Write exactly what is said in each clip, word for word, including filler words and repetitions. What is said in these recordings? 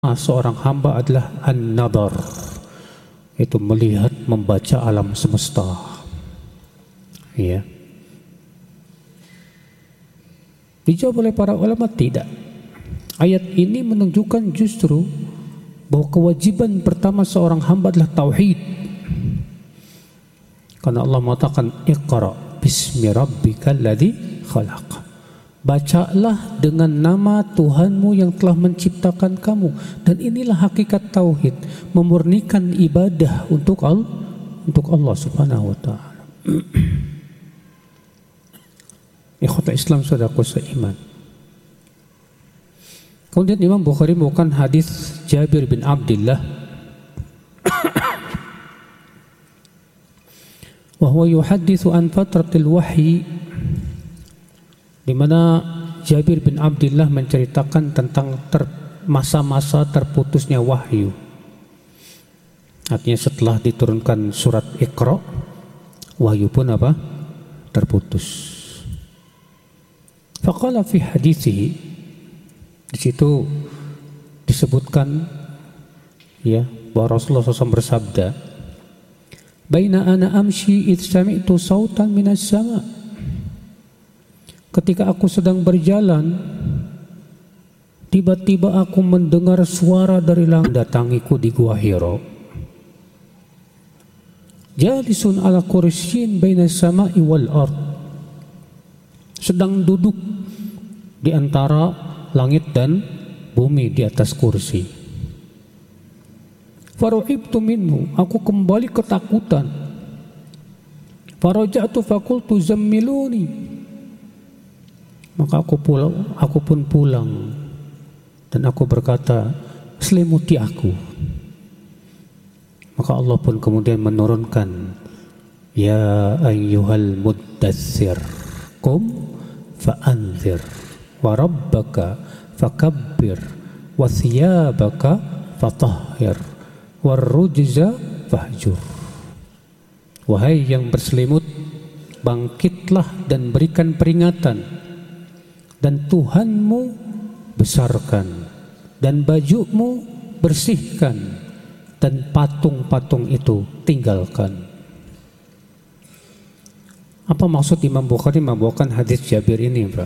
seorang hamba adalah an-nadar, itu melihat, membaca alam semesta. Ya. Dijawab oleh para ulama tidak. Ayat ini menunjukkan justru bahwa kewajiban pertama seorang hamba adalah tauhid. Karena Allah mengatakan Iqra bismi rabbikal ladzi khalaq. Bacalah dengan nama Tuhanmu yang telah menciptakan kamu. Dan inilah hakikat tauhid, memurnikan ibadah untuk Allah, untuk Allah Subhanahu wa taala. Ikhwata Islam, saudaraku seiman. Kemudian Imam Bukhari membawakan hadis Jabir bin Abdullah wa huwa yuhadditsu an fatratil wahyi, di mana Jabir bin Abdullah menceritakan tentang ter, masa-masa terputusnya wahyu. Artinya setelah diturunkan surat Iqra, wahyu pun apa? Terputus. Faqala fi hadithihi, di situ disebutkan ya bahwa Rasulullah shallallahu alaihi wasallam bersabda, "Baina ana amshi idh sami'tu sautan minas sama'." Ketika aku sedang berjalan, tiba-tiba aku mendengar suara dari langit datangiku di Gua Hira. Jalisun ala kursyin baina sama'i wal ard. Sedang duduk di antara langit dan bumi di atas kursi. Faruhibtu minhu, aku kembali ketakutan. Faraja'tu faqultu zammiluni. Maka aku pulang, aku pun pulang dan aku berkata, selimuti aku. Maka Allah pun kemudian menurunkan, ya ayyuhal muddatsir qum fa'anzir wa rabbaka fakabbir wa thiyabaka fatahhir war rujza fahjur. Wahai yang berselimut, bangkitlah dan berikan peringatan, dan Tuhanmu besarkan, dan bajumu bersihkan, dan patung-patung itu tinggalkan. Apa maksud Imam Bukhari membawakan hadis Jabir ini, Pak?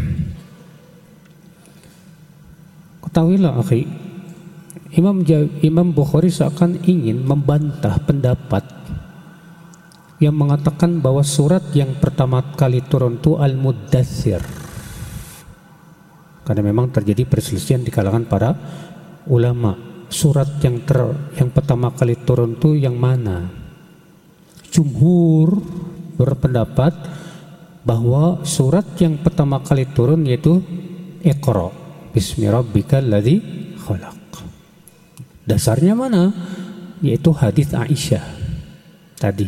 Ketahuilah, akhi, Imam Imam Bukhari seakan ingin membantah pendapat yang mengatakan bahwa surat yang pertama kali turun itu Al-Muddatsir. Karena memang terjadi perselisihan di kalangan para ulama, surat yang ter, yang pertama kali turun itu yang mana? Jumhur berpendapat bahwa surat yang pertama kali turun yaitu Iqra bismi rabbikal ladzi khalaq. Dasarnya mana? Yaitu hadis Aisyah tadi.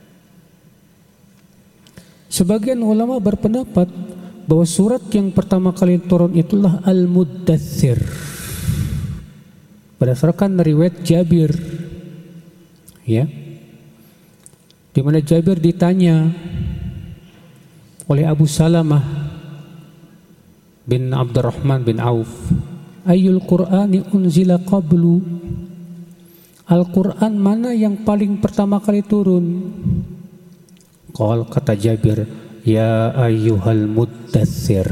Sebagian ulama berpendapat bahwa surat yang pertama kali turun itulah Al-Muddatsir, berdasarkan riwayat Jabir, ya, di mana Jabir ditanya oleh Abu Salamah bin Abdurrahman bin Auf, ayyul Qur'ani unzila qablu, Al-Quran mana yang paling pertama kali turun? Qal, kata Jabir, ya ayyuhal muddatsir.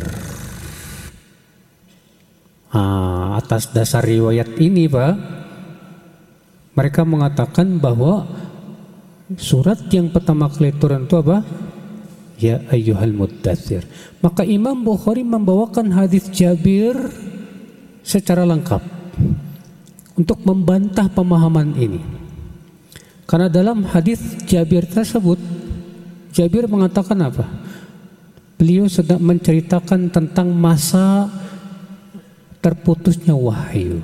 Ah, atas dasar riwayat ini, Pak, mereka mengatakan bahwa surat yang pertama kali turun itu apa? Ya ayyuhal muddatsir. Maka Imam Bukhari membawakan hadis Jabir secara lengkap untuk membantah pemahaman ini. Karena dalam hadis Jabir tersebut, Jabir mengatakan apa? Beliau sedang menceritakan tentang masa terputusnya wahyu.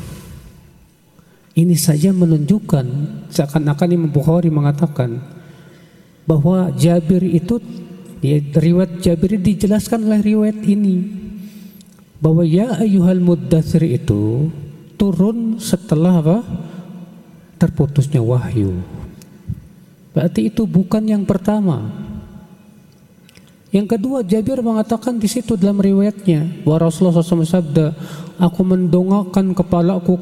Ini saja menunjukkan seakan-akan Imam Bukhari mengatakan bahwa Jabir itu, ya, riwayat Jabir dijelaskan oleh riwayat ini bahwa ya ayyuhal muddatsir itu turun setelah apa? Terputusnya wahyu. Berarti itu bukan yang pertama. Yang kedua, Jabir mengatakan di situ dalam riwayatnya bahwa Rasulullah shallallahu alaihi wasallam bersabda, aku mendongakkan kepalaku